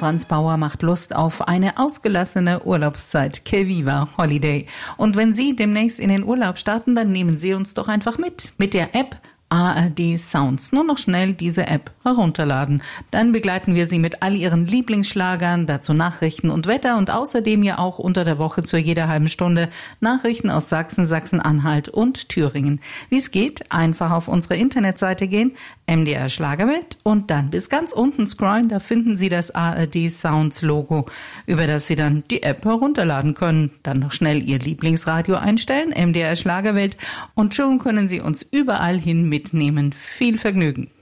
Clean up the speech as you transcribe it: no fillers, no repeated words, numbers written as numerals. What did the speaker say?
Franz Bauer macht Lust auf eine ausgelassene Urlaubszeit. Que viva Holiday. Und wenn Sie demnächst in den Urlaub starten, dann nehmen Sie uns doch einfach mit der App ARD Sounds. Nur noch schnell diese App herunterladen. Dann begleiten wir Sie mit all Ihren Lieblingsschlagern, dazu Nachrichten und Wetter und außerdem ja auch unter der Woche zu jeder halben Stunde Nachrichten aus Sachsen, Sachsen-Anhalt und Thüringen. Wie es geht, einfach auf unsere Internetseite gehen, MDR Schlagerwelt, und dann bis ganz unten scrollen, da finden Sie das ARD Sounds Logo, über das Sie dann die App herunterladen können. Dann noch schnell Ihr Lieblingsradio einstellen, MDR Schlagerwelt, und schon können Sie uns überall hin mitnehmen. Viel Vergnügen.